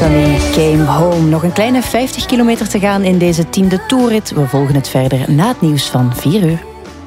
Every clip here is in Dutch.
Sunny Came Home. Nog een kleine 50 kilometer te gaan in deze 10e toerrit. We volgen het verder na het nieuws van 4 uur.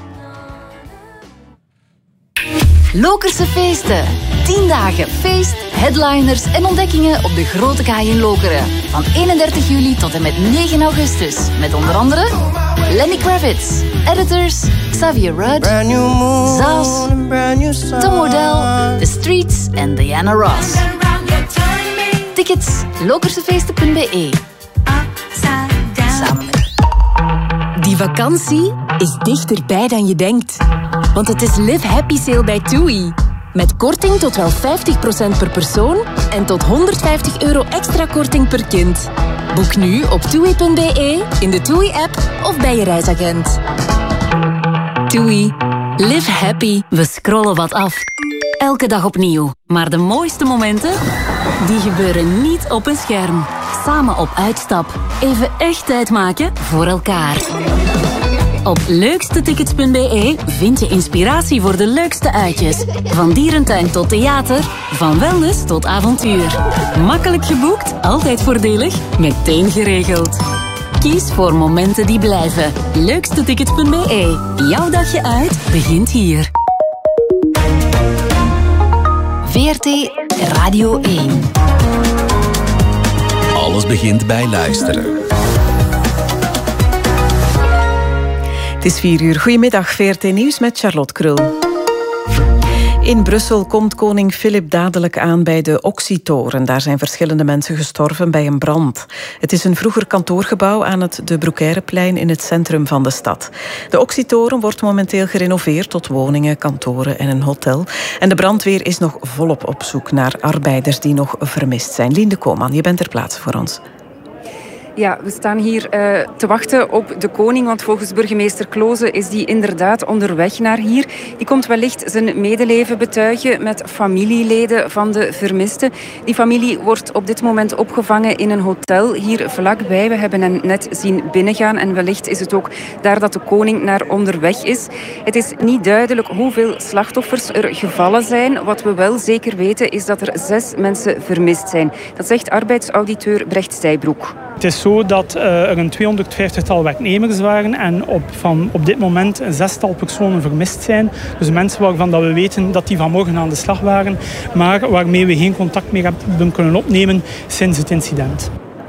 Lokerse feesten. 10 dagen feest, headliners en ontdekkingen op de Grote Kaai in Lokeren. Van 31 juli tot en met 9 augustus. Met onder andere Lenny Kravitz, Editors, Xavier Rudd, Zaz, Tom Odell, The Streets en Diana Ross. Tickets lokersefeesten.be. Samen met... Die vakantie is dichterbij dan je denkt. Want het is Live Happy Sale bij TUI. Met korting tot wel 50% per persoon en tot €150 extra korting per kind. Boek nu op TUI.be, in de TUI-app of bij je reisagent. TUI. Live happy. We scrollen wat af. Elke dag opnieuw. Maar de mooiste momenten, die gebeuren niet op een scherm. Samen op uitstap. Even echt tijd maken voor elkaar. Op leukstetickets.be vind je inspiratie voor de leukste uitjes. Van dierentuin tot theater, van wellness tot avontuur. Makkelijk geboekt, altijd voordelig, meteen geregeld. Kies voor momenten die blijven. Leukstetickets.be. Jouw dagje uit begint hier. VRT Radio 1. Alles begint bij luisteren. Het is 4 uur. Goedemiddag, VRT Nieuws met Charlotte Krul. In Brussel komt koning Filip dadelijk aan bij de Oxytoren. Daar zijn verschillende mensen gestorven bij een brand. Het is een vroeger kantoorgebouw aan het De Broekeireplein in het centrum van de stad. De Oxytoren wordt momenteel gerenoveerd tot woningen, kantoren en een hotel. En de brandweer is nog volop op zoek naar arbeiders die nog vermist zijn. Lien Koolman, je bent ter plaatse voor ons. Ja, we staan hier te wachten op de koning, want volgens burgemeester Kloze is die inderdaad onderweg naar hier. Die komt wellicht zijn medeleven betuigen met familieleden van de vermisten. Die familie wordt op dit moment opgevangen in een hotel hier vlakbij. We hebben hen net zien binnengaan en wellicht is het ook daar dat de koning naar onderweg is. Het is niet duidelijk hoeveel slachtoffers er gevallen zijn. Wat we wel zeker weten is dat er 6 mensen vermist zijn. Dat zegt arbeidsauditeur Brecht Stijbroek. Het is zo dat er een 250-tal werknemers waren en op dit moment een 6-tal personen vermist zijn. Dus mensen waarvan dat we weten dat die vanmorgen aan de slag waren, maar waarmee we geen contact meer hebben kunnen opnemen sinds het incident.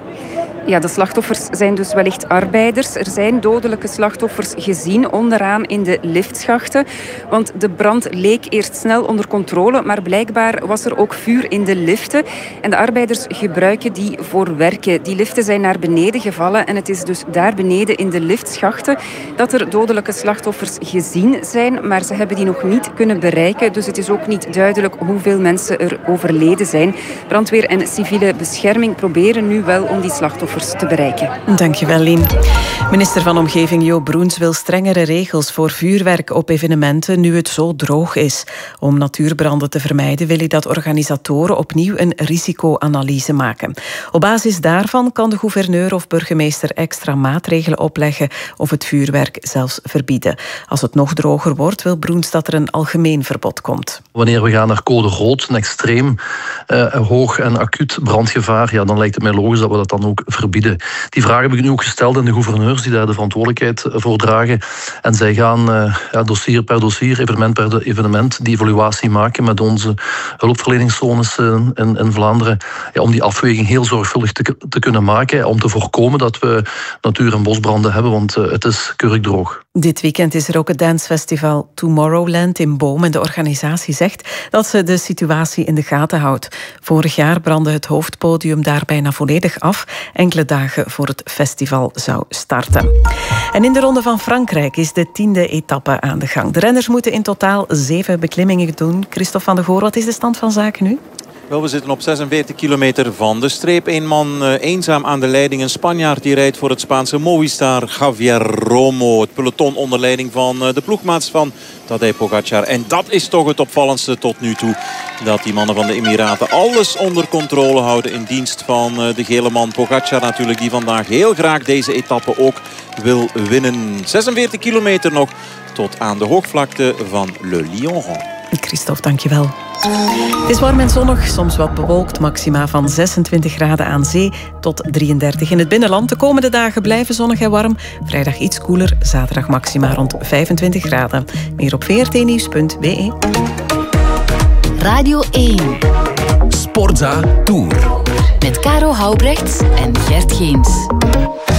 Ja, de slachtoffers zijn dus wellicht arbeiders. Er zijn dodelijke slachtoffers gezien onderaan in de liftschachten. Want de brand leek eerst snel onder controle, maar blijkbaar was er ook vuur in de liften. En de arbeiders gebruiken die voor werken. Die liften zijn naar beneden gevallen en het is dus daar beneden in de liftschachten dat er dodelijke slachtoffers gezien zijn. Maar ze hebben die nog niet kunnen bereiken, dus het is ook niet duidelijk hoeveel mensen er overleden zijn. Brandweer en civiele bescherming proberen nu wel om die slachtoffers te bereiken. Dankjewel, Lien. Minister van Omgeving Jo Broens wil strengere regels voor vuurwerk op evenementen nu het zo droog is. Om natuurbranden te vermijden wil hij dat organisatoren opnieuw een risicoanalyse maken. Op basis daarvan kan de gouverneur of burgemeester extra maatregelen opleggen of het vuurwerk zelfs verbieden. Als het nog droger wordt, wil Broens dat er een algemeen verbod komt. Wanneer we gaan naar code rood, een extreem hoog en acuut brandgevaar, ja, dan lijkt het mij logisch dat we dat dan ook verbieden. Die vraag heb ik nu ook gesteld aan de gouverneurs die daar de verantwoordelijkheid voor dragen. En zij gaan dossier per dossier, evenement per evenement, die evaluatie maken met onze hulpverleningszones in Vlaanderen. Ja, om die afweging heel zorgvuldig te kunnen maken. Om te voorkomen dat we natuur- en bosbranden hebben, want het is keurig droog. Dit weekend is er ook het dancefestival Tomorrowland in Boom. En de organisatie zegt dat ze de situatie in de gaten houdt. Vorig jaar brandde het hoofdpodium daar bijna volledig af. Enkele dagen voor het festival zou starten. En in de Ronde van Frankrijk is de 10e etappe aan de gang. De renners moeten in totaal 7 beklimmingen doen. Christophe van de Goor, wat is de stand van zaken nu? Wel, we zitten op 46 kilometer van de streep. Eén man eenzaam aan de leiding. Een Spanjaard die rijdt voor het Spaanse Movistar, Javier Romo. Het peloton onder leiding van de ploegmaats van Tadej Pogacar. En dat is toch het opvallendste tot nu toe. Dat die mannen van de Emiraten alles onder controle houden in dienst van de gele man Pogacar natuurlijk. Die vandaag heel graag deze etappe ook wil winnen. 46 kilometer nog tot aan de hoogvlakte van Le Lion. Christophe, dankjewel. Het is warm en zonnig, soms wat bewolkt. Maxima van 26 graden aan zee tot 33 in het binnenland. De komende dagen blijven zonnig en warm. Vrijdag iets koeler, zaterdag maxima rond 25 graden. Meer op vrtnieuws.be. Radio 1. Sportza Tour. Met Caro Houbrechts en Gert Geens.